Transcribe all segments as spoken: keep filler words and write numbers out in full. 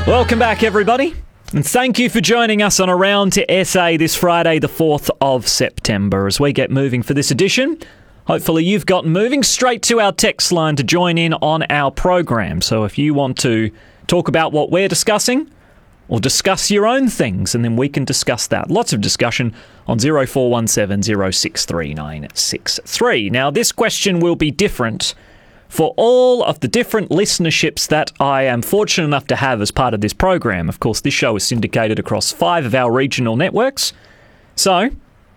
Welcome back, everybody, and thank you for joining us on Around to S A this Friday, the fourth of September, as we get moving for this edition. Hopefully you've gotten moving straight to our text line to join in on our program. So if you want to talk about what we're discussing, or discuss your own things, and then we can discuss that. Lots of discussion on zero four one seven zero six three nine six three. Now, this question will be different for all of the different listenerships that I am fortunate enough to have as part of this program. Of course, this show is syndicated across five of our regional networks. So,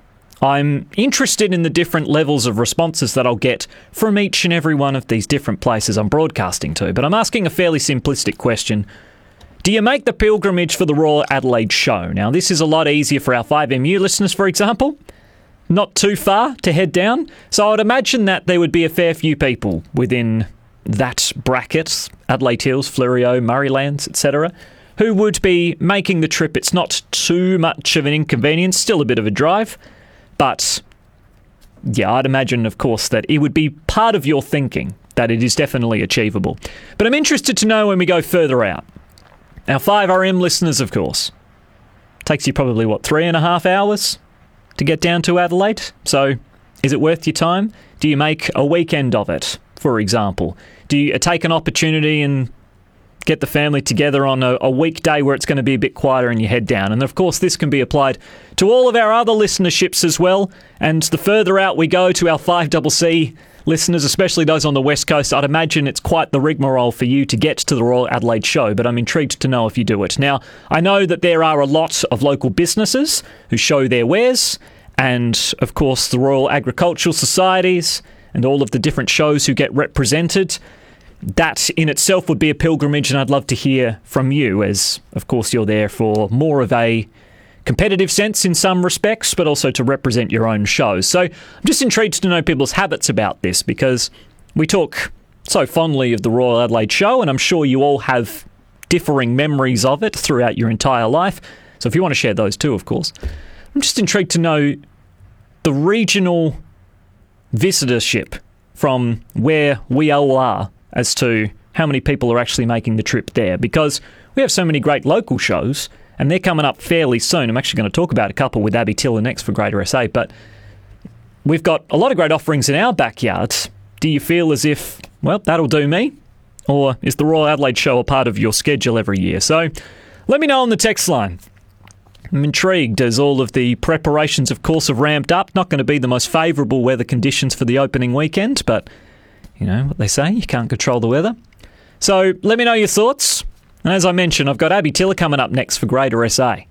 I'm interested in the different levels of responses that I'll get from each and every one of these different places I'm broadcasting to. But I'm asking a fairly simplistic question. Do you make the pilgrimage for the Royal Adelaide show? Now, this is a lot easier for our five M U listeners, for example. Not too far to head down. So I would imagine that there would be a fair few people within that bracket, Adelaide Hills, Fleurieu, Murraylands, et cetera, who would be making the trip. It's not too much of an inconvenience, still a bit of a drive. But, yeah, I'd imagine, of course, that it would be part of your thinking that it is definitely achievable. But I'm interested to know when we go further out. Our five R M listeners, of course. Takes you probably, what, three and a half hours to get down to Adelaide? So, is it worth your time? Do you make a weekend of it, for example? Do you take an opportunity and get the family together on a, a weekday where it's going to be a bit quieter and you head down? And, of course, this can be applied to all of our other listenerships as well. And the further out we go to our five C C listeners, especially those on the West Coast, I'd imagine it's quite the rigmarole for you to get to the Royal Adelaide show, but I'm intrigued to know if you do it. Now, I know that there are a lot of local businesses who show their wares, and, of course, the Royal Agricultural Societies and all of the different shows who get represented. That in itself would be a pilgrimage, and I'd love to hear from you, as, of course, you're there for more of a competitive sense in some respects, but also to represent your own shows. So I'm just intrigued to know people's habits about this, because we talk so fondly of the Royal Adelaide show, and I'm sure you all have differing memories of it throughout your entire life. So if you want to share those too, of course. I'm just intrigued to know the regional visitorship from where we all are as to how many people are actually making the trip there, because we have so many great local shows, and they're coming up fairly soon. I'm actually going to talk about a couple with Abby Tiller next for Greater S A, but we've got a lot of great offerings in our backyard. Do you feel as if, well, that'll do me? Or is the Royal Adelaide show a part of your schedule every year? So let me know on the text line. I'm intrigued as all of the preparations, of course, have ramped up. Not going to be the most favourable weather conditions for the opening weekend, but you know what they say, you can't control the weather. So let me know your thoughts. And as I mentioned, I've got Abby Tiller coming up next for Greater S A.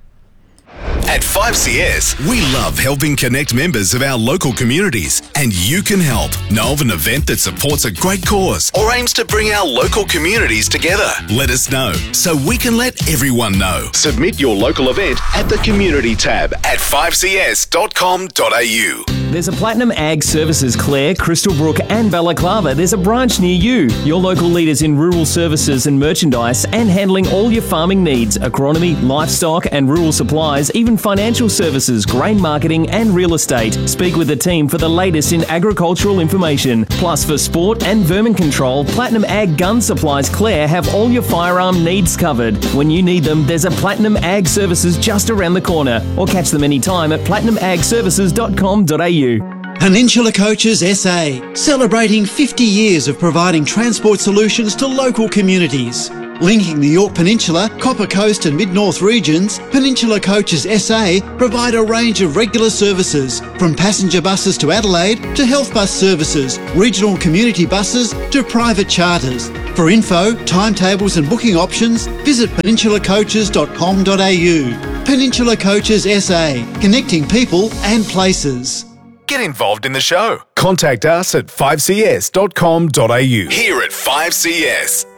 At five C S, we love helping connect members of our local communities, and you can help. Know of an event that supports a great cause or aims to bring our local communities together? Let us know so we can let everyone know. Submit your local event at the Community tab at five c s dot com dot a u. There's a Platinum Ag Services Clare, Crystalbrook and Balaclava. There's a branch near you. Your local leaders in rural services and merchandise, and handling all your farming needs, agronomy, livestock and rural supplies, even financial services, grain marketing and real estate. Speak with the team for the latest in agricultural information. Plus, for sport and vermin control, Platinum Ag Gun Supplies Clare have all your firearm needs covered. When you need them, there's a Platinum Ag Services just around the corner, or catch them anytime at platinum ag services dot com dot a u. Peninsula Coaches S A, celebrating fifty years of providing transport solutions to local communities. Linking the Yorke Peninsula, Copper Coast and Mid-North regions, Peninsula Coaches S A provide a range of regular services, from passenger buses to Adelaide, to health bus services, regional community buses to private charters. For info, timetables and booking options, visit peninsula coaches dot com dot a u. Peninsula Coaches S A, connecting people and places. Get involved in the show. Contact us at five c s dot com dot a u. Here at five C S,